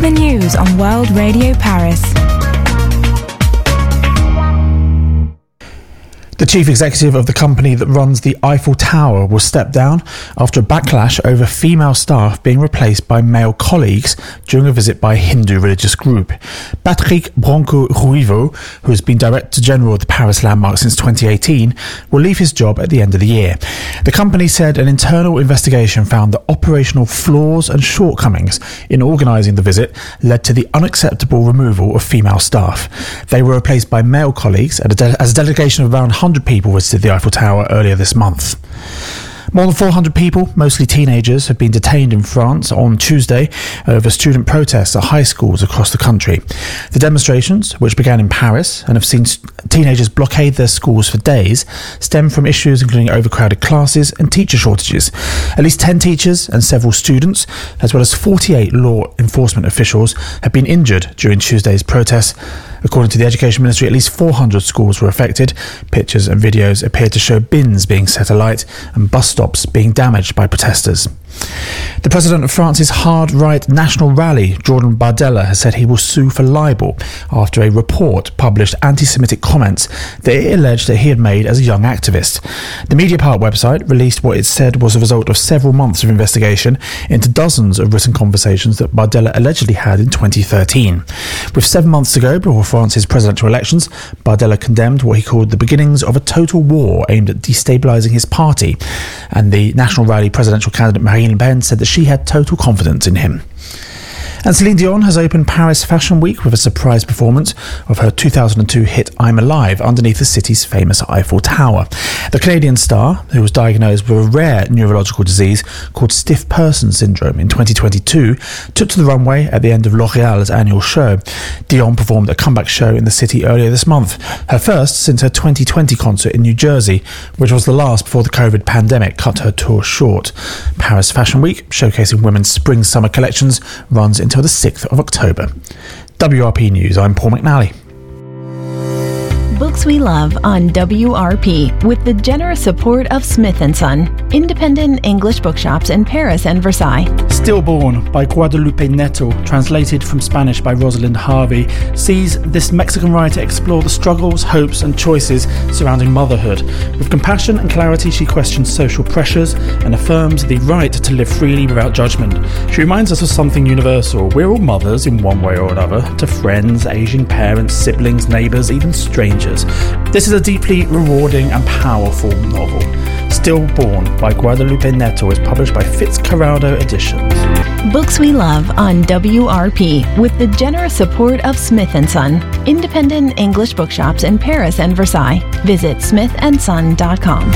the news on World Radio Paris. The chief executive of the company that runs the Eiffel Tower will step down after a backlash over female staff being replaced by male colleagues during a visit by a Hindu religious group. Patrick Branco-Ruivo, who has been Director General of the Paris Landmark since 2018, will leave his job at the end of the year. The company said an internal investigation found that operational flaws and shortcomings in organising the visit led to the unacceptable removal of female staff. They were replaced by male colleagues as a delegation of around 100 people visited the Eiffel Tower earlier this month. More than 400 people, mostly teenagers, have been detained in France on Tuesday over student protests at high schools across the country. The demonstrations, which began in Paris and have seen teenagers blockade their schools for days, stem from issues including overcrowded classes and teacher shortages. At least 10 teachers and several students, as well as 48 law enforcement officials, have been injured during Tuesday's protests. According to the Education Ministry, at least 400 schools were affected. Pictures and videos appeared to show bins being set alight and bus stops being damaged by protesters. The president of France's hard-right National Rally, Jordan Bardella, has said he will sue for libel after a report published anti-Semitic comments that it alleged that he had made as a young activist. The Mediapart website released what it said was a result of several months of investigation into dozens of written conversations that Bardella allegedly had in 2013. With 7 months to go before France's presidential elections, Bardella condemned what he called the beginnings of a total war aimed at destabilising his party, and the National Rally presidential candidate Marine Le Pen said that she had total confidence in him. And Celine Dion has opened Paris Fashion Week with a surprise performance of her 2002 hit I'm Alive underneath the city's famous Eiffel Tower. The Canadian star, who was diagnosed with a rare neurological disease called stiff person syndrome in 2022, took to the runway at the end of L'Oréal's annual show. Dion performed a comeback show in the city earlier this month, her first since her 2020 concert in New Jersey, which was the last before the COVID pandemic cut her tour short. Paris Fashion Week, showcasing women's spring-summer collections, runs until the 6th of October. WRP News, I'm Paul McNally. Books we love on WRP with the generous support of Smith & Son, independent English bookshops in Paris and Versailles. Stillborn by Guadalupe Neto, translated from Spanish by Rosalind Harvey, sees this Mexican writer explore the struggles, hopes and choices surrounding motherhood. With compassion and clarity, she questions social pressures and affirms the right to live freely without judgment. She reminds us of something universal. We're all mothers in one way or another, to friends, aging parents, siblings, neighbours, even strangers. This is a deeply rewarding and powerful novel. Stillborn by Guadalupe Neto is published by Fitzcarraldo Editions. Books we love on WRP with the generous support of Smith & Son, independent English bookshops in Paris and Versailles. Visit smithandson.com.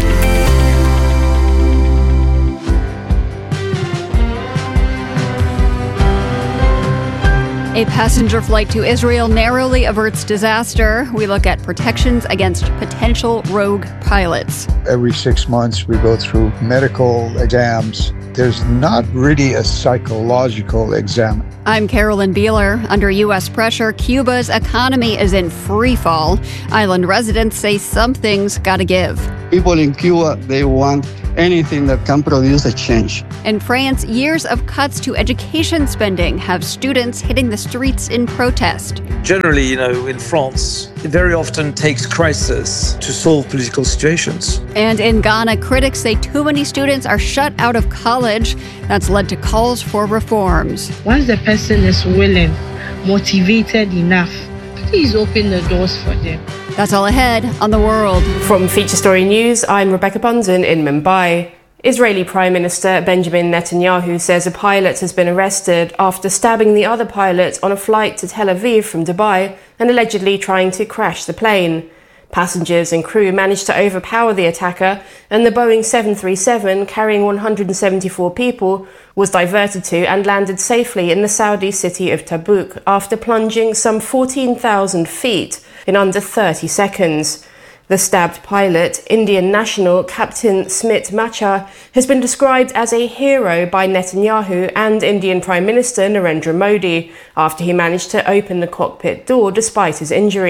A passenger flight to Israel narrowly averts disaster. We look at protections against potential rogue pilots. Every 6 months we go through medical exams. There's not really a psychological exam. I'm Carolyn Beeler. Under U.S. pressure, Cuba's economy is in free fall. Island residents say something's got to give. People in Cuba, they want anything that can produce a change. In France, years of cuts to education spending have students hitting the streets in protest. Generally, in France, it very often takes crisis to solve political situations. And in Ghana, critics say too many students are shut out of college. That's led to calls for reforms. Once the person is willing, motivated enough, please open the doors for them. That's all ahead on The World. From Feature Story News, I'm Rebecca Bunzen in Mumbai. Israeli Prime Minister Benjamin Netanyahu says a pilot has been arrested after stabbing the other pilot on a flight to Tel Aviv from Dubai and allegedly trying to crash the plane. Passengers and crew managed to overpower the attacker, and the Boeing 737, carrying 174 people, was diverted to and landed safely in the Saudi city of Tabuk after plunging some 14,000 feet in under 30 seconds. The stabbed pilot, Indian national Captain Smit Machar, has been described as a hero by Netanyahu and Indian Prime Minister Narendra Modi after he managed to open the cockpit door despite his injuries.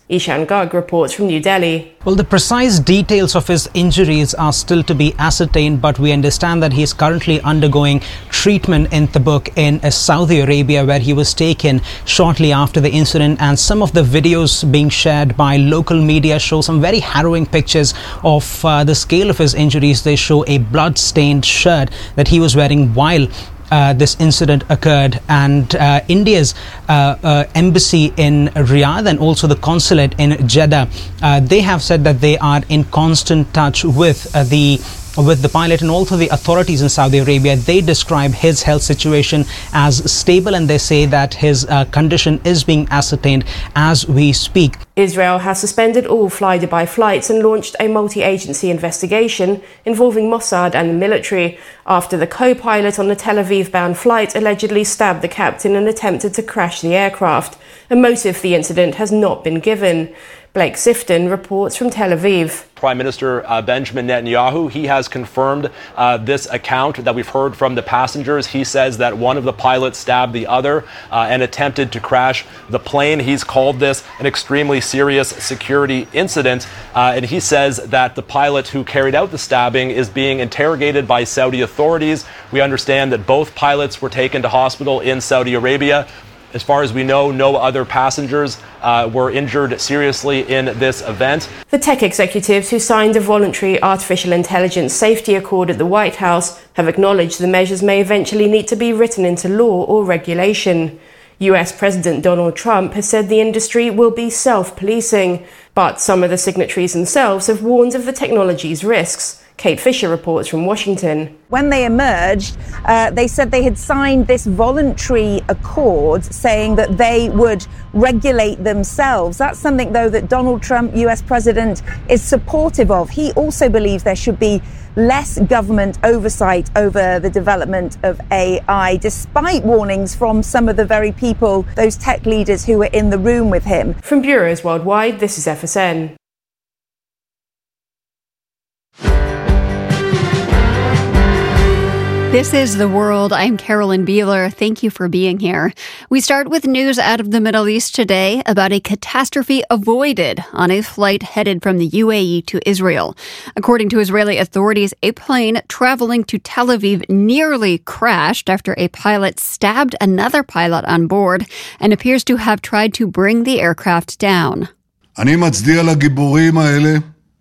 Ishan Garg reports from New Delhi. Well, the precise details of his injuries are still to be ascertained, but we understand that he is currently undergoing treatment in Tabuk in Saudi Arabia, where he was taken shortly after the incident. And some of the videos being shared by local media show some very harrowing pictures of the scale of his injuries. They show a blood-stained shirt that he was wearing while this incident occurred, and India's embassy in Riyadh and also the consulate in Jeddah, they have said that they are in constant touch with the pilot and also the authorities in Saudi Arabia. They describe his health situation as stable, and they say that his condition is being ascertained as we speak. Israel has suspended all Fly Dubai flights and launched a multi-agency investigation involving Mossad and the military after the co-pilot on the Tel Aviv-bound flight allegedly stabbed the captain and attempted to crash the aircraft. A motive for the incident has not been given. Blake Sifton reports from Tel Aviv. Prime Minister Benjamin Netanyahu, he has confirmed this account that we've heard from the passengers. He says that one of the pilots stabbed the other and attempted to crash the plane. He's called this an extremely serious security incident. And he says that the pilot who carried out the stabbing is being interrogated by Saudi authorities. We understand that both pilots were taken to hospital in Saudi Arabia. As far as we know, no other passengers were injured seriously in this event. The tech executives who signed a voluntary artificial intelligence safety accord at the White House have acknowledged the measures may eventually need to be written into law or regulation. US President Donald Trump has said the industry will be self-policing, but some of the signatories themselves have warned of the technology's risks. Kate Fisher reports from Washington. When they emerged, they said they had signed this voluntary accord saying that they would regulate themselves. That's something, though, that Donald Trump, US president, is supportive of. He also believes there should be less government oversight over the development of AI, despite warnings from some of the very people, those tech leaders who were in the room with him. From bureaus worldwide, this is FSN. This is The World. I'm Carolyn Beeler. Thank you for being here. We start with news out of the Middle East today about a catastrophe avoided on a flight headed from the UAE to Israel. According to Israeli authorities, a plane traveling to Tel Aviv nearly crashed after a pilot stabbed another pilot on board and appears to have tried to bring the aircraft down. אני מצדיע לגיבורים האלה.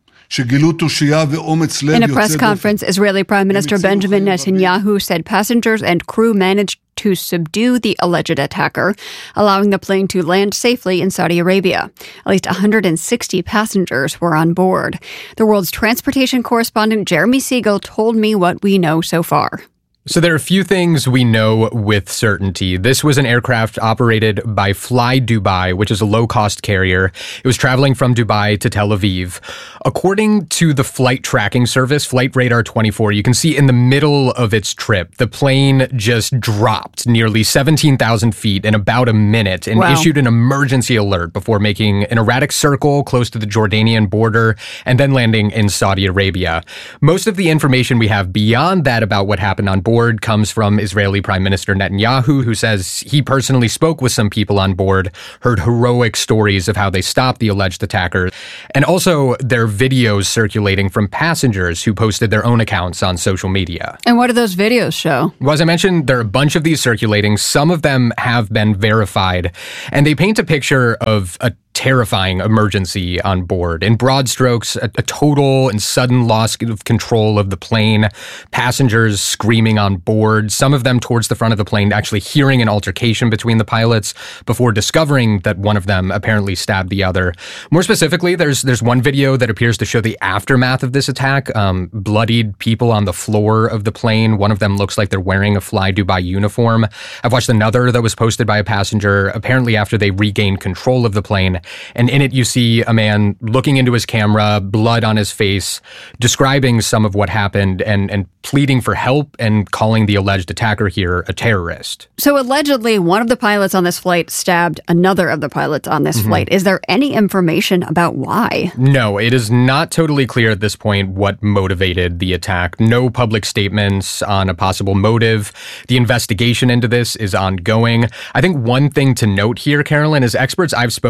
In a press conference, Israeli Prime Minister Benjamin Netanyahu said passengers and crew managed to subdue the alleged attacker, allowing the plane to land safely in Saudi Arabia. At least 160 passengers were on board. The world's transportation correspondent Jeremy Siegel told me what we know so far. So there are a few things we know with certainty. This was an aircraft operated by Fly Dubai, which is a low-cost carrier. It was traveling from Dubai to Tel Aviv. According to the flight tracking service, Flight Radar 24, you can see in the middle of its trip, the plane just dropped nearly 17,000 feet in about a minute and issued an emergency alert before making an erratic circle close to the Jordanian border and then landing in Saudi Arabia. Most of the information we have beyond that about what happened on board comes from Israeli Prime Minister Netanyahu, who says he personally spoke with some people on board, heard heroic stories of how they stopped the alleged attacker, and also there are videos circulating from passengers who posted their own accounts on social media. And what do those videos show? Well, as I mentioned, there are a bunch of these circulating. Some of them have been verified, and they paint a picture of a terrifying emergency on board. In broad strokes, a total and sudden loss of control of the plane, passengers screaming on board, some of them towards the front of the plane actually hearing an altercation between the pilots before discovering that one of them apparently stabbed the other. More specifically, there's one video that appears to show the aftermath of this attack, bloodied people on the floor of the plane. One of them looks like they're wearing a Fly Dubai uniform. I've watched another that was posted by a passenger, apparently after they regained control of the plane. And in it, you see a man looking into his camera, blood on his face, describing some of what happened and pleading for help and calling the alleged attacker here a terrorist. So allegedly, one of the pilots on this flight stabbed another of the pilots on this flight. Is there any information about why? No, it is not totally clear at this point what motivated the attack. No public statements on a possible motive. The investigation into this is ongoing. I think one thing to note here, Carolyn, is experts I've spoken with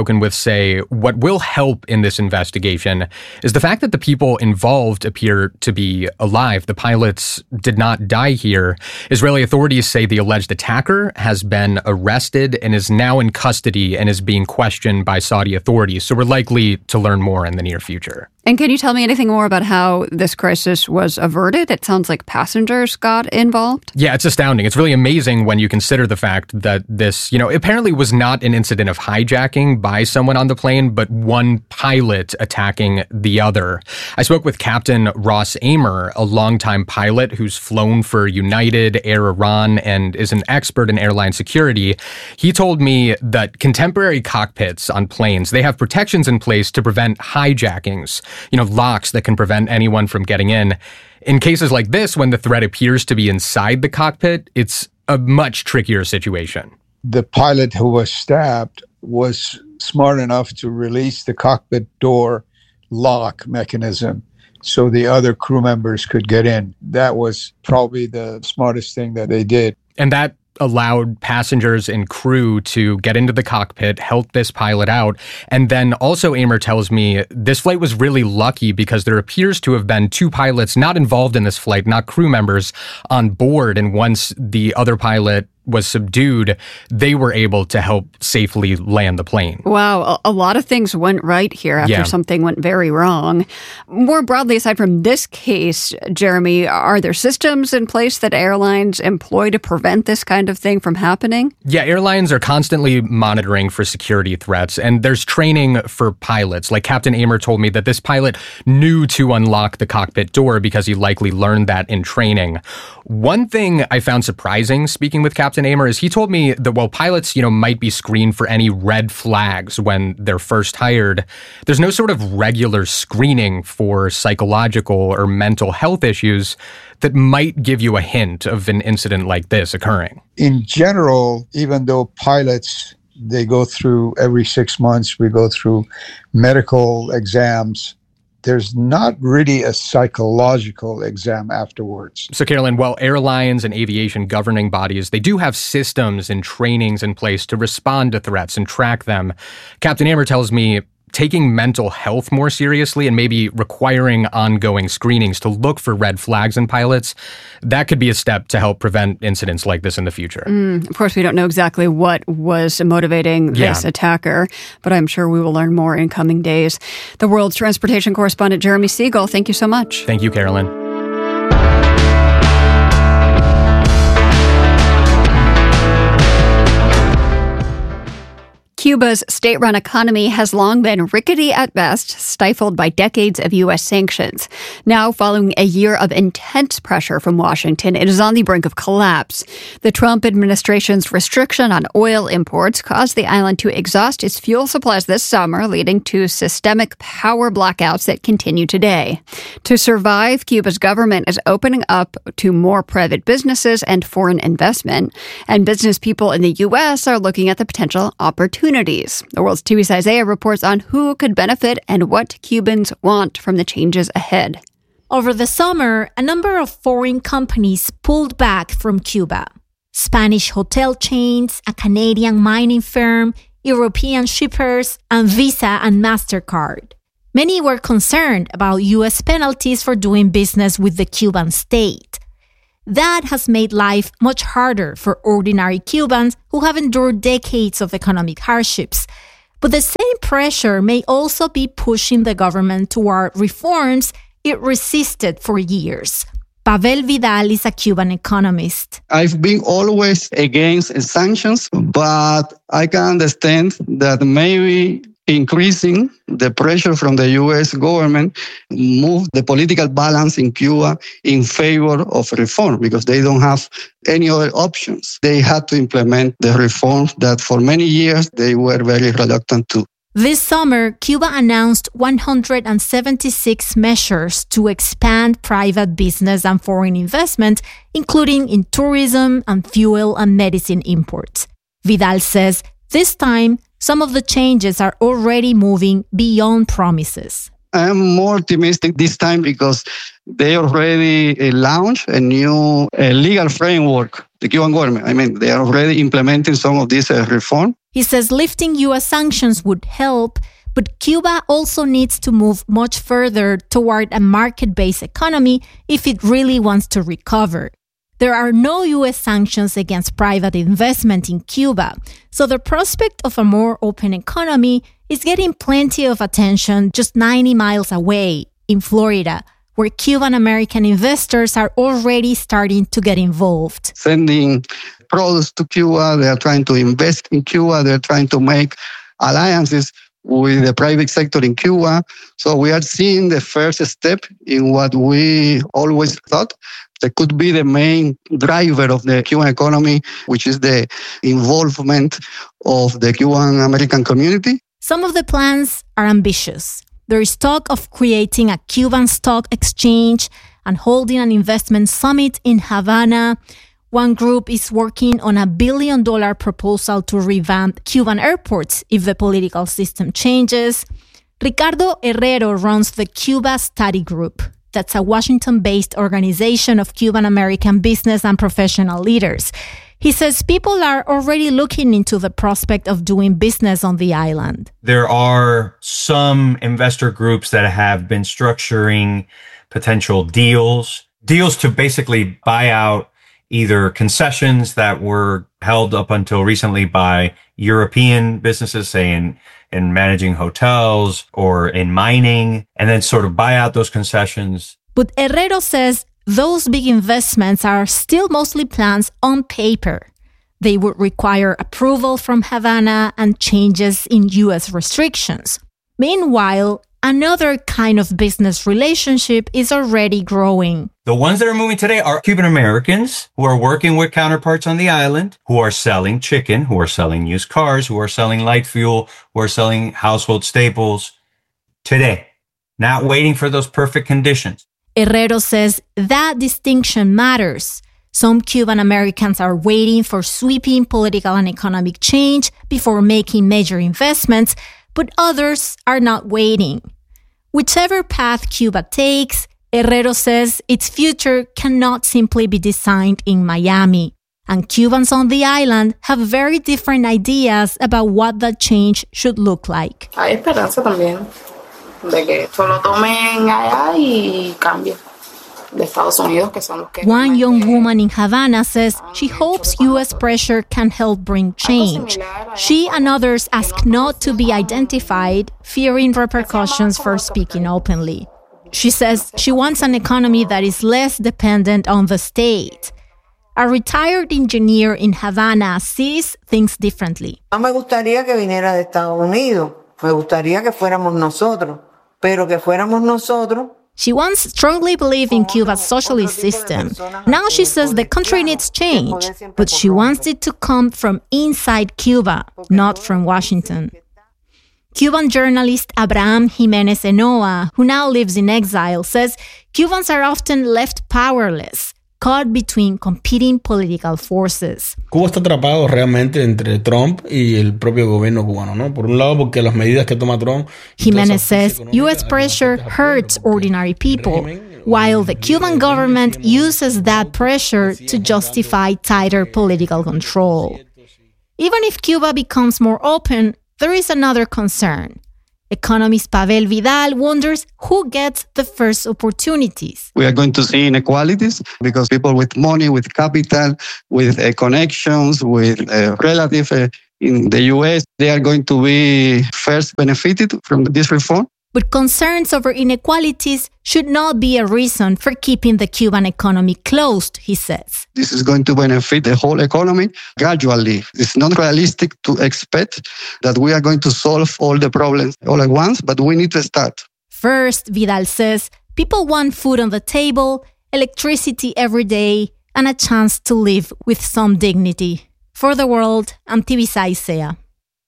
say what will help in this investigation is the fact that the people involved appear to be alive. The pilots did not die here. Israeli authorities say the alleged attacker has been arrested and is now in custody and is being questioned by Saudi authorities. So we're likely to learn more in the near future. And can you tell me anything more about how this crisis was averted? It sounds like passengers got involved. Yeah, it's astounding. It's really amazing when you consider the fact that this, apparently was not an incident of hijacking by someone on the plane, but one pilot attacking the other. I spoke with Captain Ross Amer, a longtime pilot who's flown for United, Air Iran, and is an expert in airline security. He told me that contemporary cockpits on planes, they have protections in place to prevent hijackings. Locks that can prevent anyone from getting in. In cases like this, when the threat appears to be inside the cockpit, it's a much trickier situation. The pilot who was stabbed was smart enough to release the cockpit door lock mechanism so the other crew members could get in. That was probably the smartest thing that they did. And that allowed passengers and crew to get into the cockpit, help this pilot out. And then also Amer tells me this flight was really lucky because there appears to have been two pilots not involved in this flight, not crew members, on board. And once the other pilot was subdued, they were able to help safely land the plane. Wow, a lot of things went right here after something went very wrong. More broadly, aside from this case, Jeremy, are there systems in place that airlines employ to prevent this kind of thing from happening? Yeah, airlines are constantly monitoring for security threats, and there's training for pilots. Like Captain Amer told me that this pilot knew to unlock the cockpit door because he likely learned that in training. One thing I found surprising, speaking with Captain Amer, is he told me that while pilots, might be screened for any red flags when they're first hired, there's no sort of regular screening for psychological or mental health issues that might give you a hint of an incident like this occurring. In general, even though pilots, they go through every 6 months, we go through medical exams, there's not really a psychological exam afterwards. So, Carolyn, while airlines and aviation governing bodies, they do have systems and trainings in place to respond to threats and track them, Captain Amer tells me taking mental health more seriously and maybe requiring ongoing screenings to look for red flags in pilots, that could be a step to help prevent incidents like this in the future. Of course, we don't know exactly what was motivating this attacker, but I'm sure we will learn more in coming days. The World's Transportation correspondent Jeremy Siegel, thank you so much. Thank you, Carolyn. Cuba's state-run economy has long been rickety at best, stifled by decades of U.S. sanctions. Now, following a year of intense pressure from Washington, it is on the brink of collapse. The Trump administration's restriction on oil imports caused the island to exhaust its fuel supplies this summer, leading to systemic power blackouts that continue today. To survive, Cuba's government is opening up to more private businesses and foreign investment, and business people in the U.S. are looking at the potential opportunities. The World's TV's Isaiah reports on who could benefit and what Cubans want from the changes ahead. Over the summer, a number of foreign companies pulled back from Cuba. Spanish hotel chains, a Canadian mining firm, European shippers, and Visa and MasterCard. Many were concerned about U.S. penalties for doing business with the Cuban state. That has made life much harder for ordinary Cubans who have endured decades of economic hardships. But the same pressure may also be pushing the government toward reforms it resisted for years. Pavel Vidal is a Cuban economist. I've been always against sanctions, but I can understand that maybe increasing the pressure from the U.S. government moved the political balance in Cuba in favor of reform because they don't have any other options. They had to implement the reforms that for many years they were very reluctant to. This summer, Cuba announced 176 measures to expand private business and foreign investment, including in tourism and fuel and medicine imports. Vidal says this time, some of the changes are already moving beyond promises. I am more optimistic this time because they already launched a new legal framework, the Cuban government. I mean, they are already implementing some of these reform. He says lifting U.S. sanctions would help, but Cuba also needs to move much further toward a market-based economy if it really wants to recover. There are no U.S. sanctions against private investment in Cuba, so the prospect of a more open economy is getting plenty of attention just 90 miles away in Florida, where Cuban-American investors are already starting to get involved. Sending products to Cuba, they are trying to invest in Cuba, they're trying to make alliances with the private sector in Cuba. So we are seeing the first step in what we always thought that could be the main driver of the Cuban economy, which is the involvement of the Cuban-American community. Some of the plans are ambitious. There is talk of creating a Cuban stock exchange and holding an investment summit in Havana. One group is working on $1 billion proposal to revamp Cuban airports if the political system changes. Ricardo Herrero runs the Cuba Study Group. That's a Washington-based organization of Cuban-American business and professional leaders. He says people are already looking into the prospect of doing business on the island. There are some investor groups that have been structuring potential deals to basically buy out either concessions that were held up until recently by European businesses, say in managing hotels or in mining, and then sort of buy out those concessions. But Herrero says those big investments are still mostly plans on paper. They would require approval from Havana and changes in U.S. restrictions. Meanwhile, another kind of business relationship is already growing. The ones that are moving today are Cuban Americans who are working with counterparts on the island, who are selling chicken, who are selling used cars, who are selling light fuel, who are selling household staples today, not waiting for those perfect conditions. Herrero says that distinction matters. Some Cuban Americans are waiting for sweeping political and economic change before making major investments, but others are not waiting. Whichever path Cuba takes, Herrero says its future cannot simply be designed in Miami. And Cubans on the island have very different ideas about what that change should look like. Hay esperanza también de que esto lo tomen allá y cambie. One young woman in Havana says she hopes U.S. pressure can help bring change. She and others ask not to be identified, fearing repercussions for speaking openly. She says she wants an economy that is less dependent on the state. A retired engineer in Havana sees things differently. No me gustaría que viniera de Estados Unidos. Me gustaría que fuéramos nosotros. Pero que fuéramos nosotros. She once strongly believed in Cuba's socialist system. Now she says the country needs change, but she wants it to come from inside Cuba, not from Washington. Cuban journalist Abraham Jimenez Enoa, who now lives in exile, says Cubans are often left powerless, caught between competing political forces. Cuba está atrapado realmente entre Trump y el propio gobierno cubano, ¿no? Por un lado, porque las medidas que toma Trump. Jimenez says U.S. pressure hurts ordinary people, while the Cuban government uses that pressure to justify tighter political control. Even if Cuba becomes more open, there is another concern. Economist Pavel Vidal wonders who gets the first opportunities. We are going to see inequalities because people with money, with capital, with connections, with relatives in the U.S., they are going to be first benefited from this reform. But concerns over inequalities should not be a reason for keeping the Cuban economy closed, he says. This is going to benefit the whole economy gradually. It's not realistic to expect that we are going to solve all the problems all at once, but we need to start. First, Vidal says, people want food on the table, electricity every day, and a chance to live with some dignity. For The World, I'm Tibisay Sea.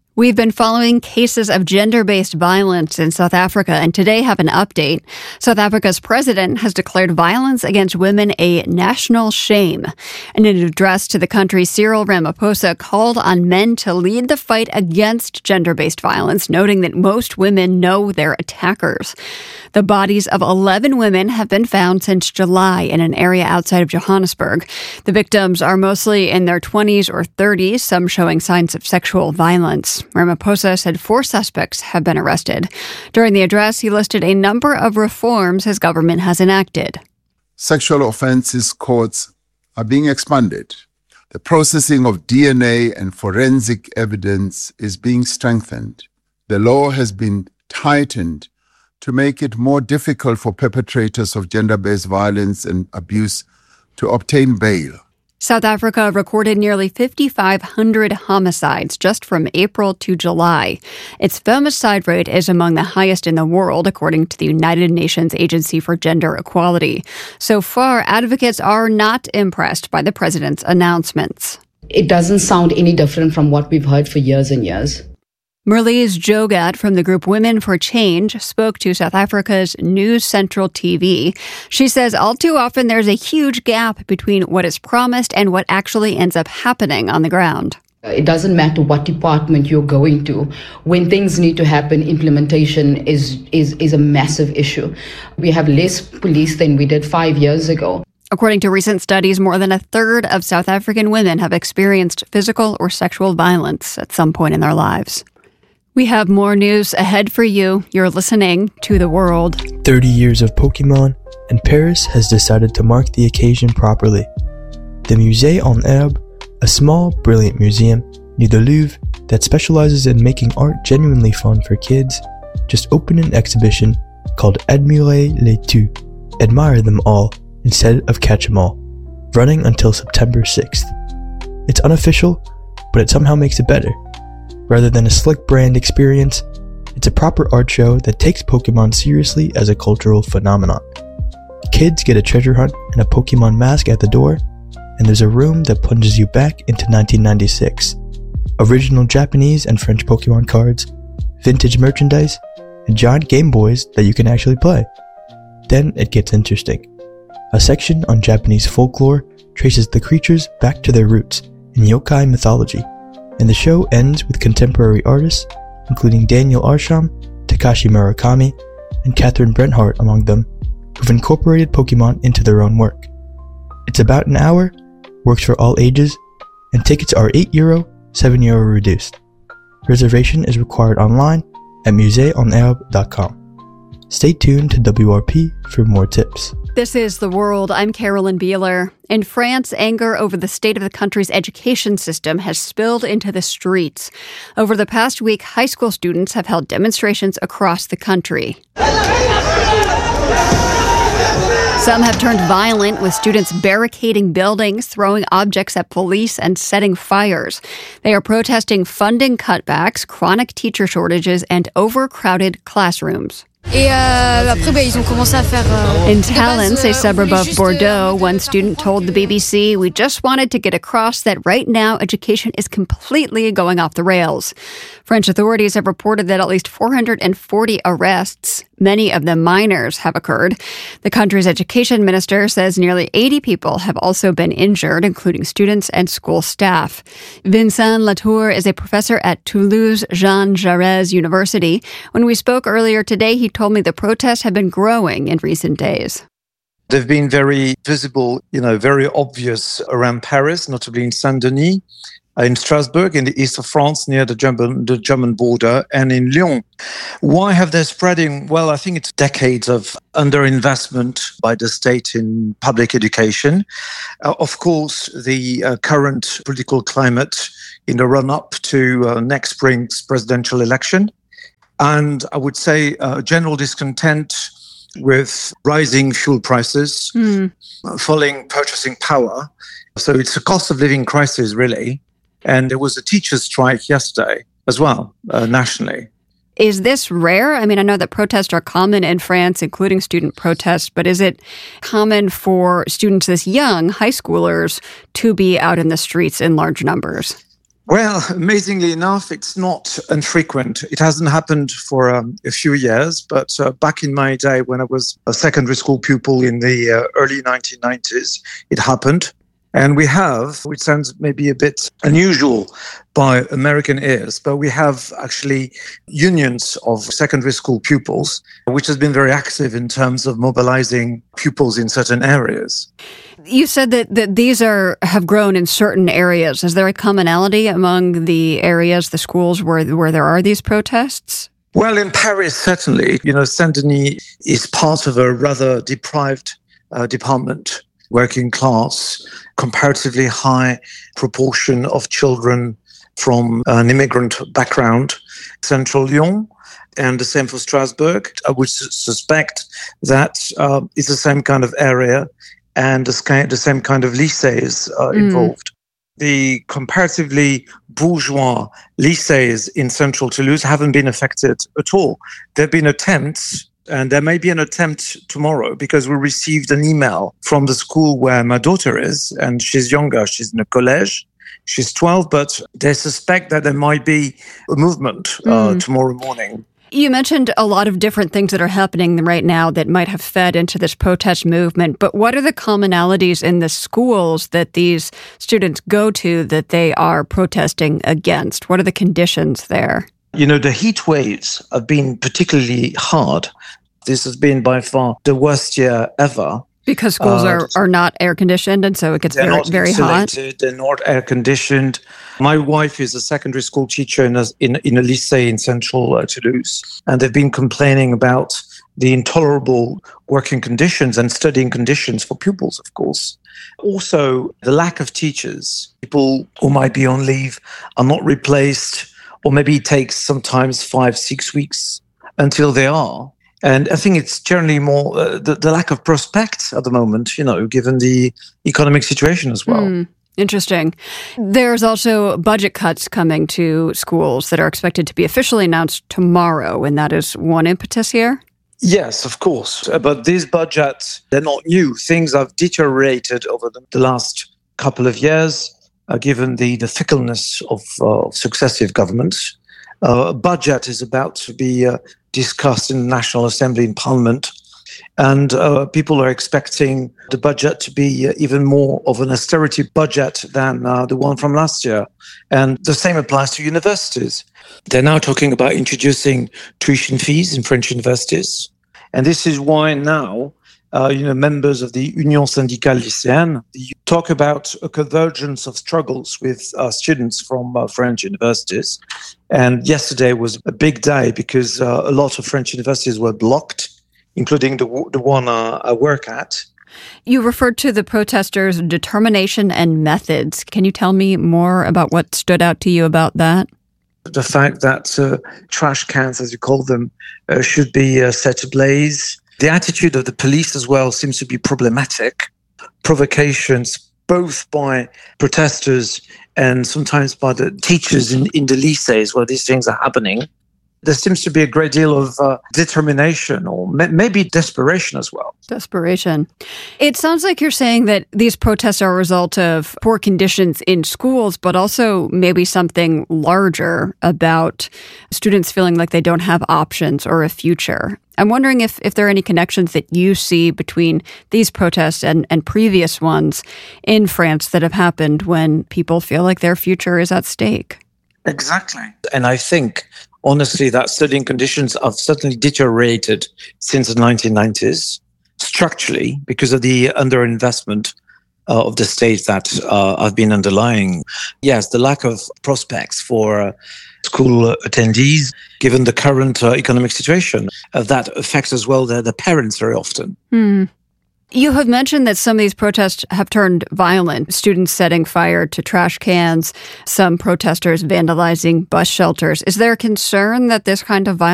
We've been following cases of gender-based violence in South Africa and today have an update. South Africa's president has declared violence against women a national shame. In an address to the country, Cyril Ramaphosa called on men to lead the fight against gender-based violence, noting that most women know their attackers. The bodies of 11 women have been found since July in an area outside of Johannesburg. The victims are mostly in their 20s or 30s, some showing signs of sexual violence. Ramaphosa said 4 suspects have been arrested. During the address, he listed a number of reforms his government has enacted. Sexual offences courts are being expanded. The processing of DNA and forensic evidence is being strengthened. The law has been tightened to make it more difficult for perpetrators of gender-based violence and abuse to obtain bail. South Africa recorded nearly 5,500 homicides just from April to July. Its femicide rate is among the highest in the world, according to the United Nations Agency for Gender Equality. So far, advocates are not impressed by the president's announcements. It doesn't sound any different from what we've heard for years and years. Merlise Jogat from the group Women for Change spoke to South Africa's News Central TV. She says all too often there's a huge gap between what is promised and what actually ends up happening on the ground. It doesn't matter what department you're going to. When things need to happen, implementation is a massive issue. We have less police than we did 5 years ago. According to recent studies, more than a third of South African women have experienced physical or sexual violence at some point in their lives. We have more news ahead for you. You're listening to The World. 30 years of Pokemon, and Paris has decided to mark the occasion properly. The Musée en Herbe, a small, brilliant museum near the Louvre that specializes in making art genuinely fun for kids, just opened an exhibition called Admirer les tous, Admire Them All instead of Catch 'em All, running until September 6th. It's unofficial, but it somehow makes it better. Rather than a slick brand experience, it's a proper art show that takes Pokemon seriously as a cultural phenomenon. Kids get a treasure hunt and a Pokemon mask at the door, and there's a room that plunges you back into 1996. Original Japanese and French Pokemon cards, vintage merchandise, and giant Game Boys that you can actually play. Then it gets interesting. A section on Japanese folklore traces the creatures back to their roots in yokai mythology, and the show ends with contemporary artists, including Daniel Arsham, Takashi Murakami, and Catherine Brenhart among them, who've incorporated Pokemon into their own work. It's about an hour, works for all ages, and tickets are €8, €7 reduced. Reservation is required online at museeonherbe.com. Stay tuned to WRP for more tips. This is The World. I'm Carolyn Beeler. In France, anger over the state of the country's education system has spilled into the streets. Over the past week, high school students have held demonstrations across the country. Some have turned violent, with students barricading buildings, throwing objects at police, and setting fires. They are protesting funding cutbacks, chronic teacher shortages, and overcrowded classrooms. In Talence, a suburb of Bordeaux, one student told the BBC, "We just wanted to get across that right now education is completely going off the rails." French authorities have reported that at least 440 arrests, many of them minors, have occurred. The country's education minister says nearly 80 people have also been injured, including students and school staff. Vincent Latour is a professor at Toulouse Jean Jaurès University. When we spoke earlier today, he told me the protests have been growing in recent days. They've been very visible, very obvious around Paris, notably in Saint-Denis, in Strasbourg, in the east of France, near the German border, and in Lyon. Why have they spreading? Well, I think it's decades of underinvestment by the state in public education. Of course, the current political climate in the run-up to next spring's presidential election. And I would say general discontent with rising fuel prices, falling purchasing power. So it's a cost of living crisis, really. And there was a teachers' strike yesterday as well, nationally. Is this rare? I mean, I know that protests are common in France, including student protests, but is it common for students this young, high schoolers, to be out in the streets in large numbers? Well, amazingly enough, it's not infrequent. It hasn't happened for a few years, but back in my day when I was a secondary school pupil in the early 1990s, it happened. And we have, which sounds maybe a bit unusual by American ears, but we have actually unions of secondary school pupils, which has been very active in terms of mobilizing pupils in certain areas. You said that these have grown in certain areas. Is there a commonality among the areas, the schools where there are these protests? Well, in Paris, certainly. Saint-Denis is part of a rather deprived department, working class, comparatively high proportion of children from an immigrant background, central Lyon, and the same for Strasbourg. I would suspect that it's the same kind of area and the same kind of lycées involved. The comparatively bourgeois lycées in central Toulouse haven't been affected at all. There have been attempts, and there may be an attempt tomorrow, because we received an email from the school where my daughter is, and she's younger, she's in a college. She's 12, but they suspect that there might be a movement tomorrow morning. You mentioned a lot of different things that are happening right now that might have fed into this protest movement, but what are the commonalities in the schools that these students go to that they are protesting against? What are the conditions there? The heat waves have been particularly hard. This has been by far the worst year ever. Because schools are not air-conditioned, and so it gets very, very hot. They're not air-conditioned. My wife is a secondary school teacher in a lycée in central Toulouse, and they've been complaining about the intolerable working conditions and studying conditions for pupils, of course. Also, the lack of teachers. People who might be on leave are not replaced, or maybe it takes sometimes 5-6 weeks until they are. And I think it's generally more the lack of prospects at the moment, given the economic situation as well. Interesting. There's also budget cuts coming to schools that are expected to be officially announced tomorrow, and that is one impetus here? Yes, of course. But these budgets, they're not new. Things have deteriorated over the last couple of years, given the fickleness of successive governments. A budget is about to be discussed in the National Assembly in Parliament, and people are expecting the budget to be even more of an austerity budget than the one from last year. And the same applies to universities. They're now talking about introducing tuition fees in French universities. And this is why now, members of the Union Syndicale Lycéenne talk about a convergence of struggles with students from French universities. And yesterday was a big day because a lot of French universities were blocked, including the one I work at. You referred to the protesters' determination and methods. Can you tell me more about what stood out to you about that? The fact that trash cans, as you call them, should be set ablaze. The attitude of the police as well seems to be problematic. Provocations, both by protesters and sometimes by the teachers in the lycées where these things are happening. There seems to be a great deal of determination or maybe desperation as well. Desperation. It sounds like you're saying that these protests are a result of poor conditions in schools, but also maybe something larger about students feeling like they don't have options or a future. I'm wondering if there are any connections that you see between these protests and previous ones in France that have happened when people feel like their future is at stake. Exactly. And I think, honestly, that studying conditions have certainly deteriorated since the 1990s, structurally, because of the underinvestment of the state that have been underlying. Yes, the lack of prospects for school attendees, given the current economic situation, that affects as well the parents very often. You have mentioned that some of these protests have turned violent, students setting fire to trash cans, some protesters vandalizing bus shelters. Is there a concern that this kind of violence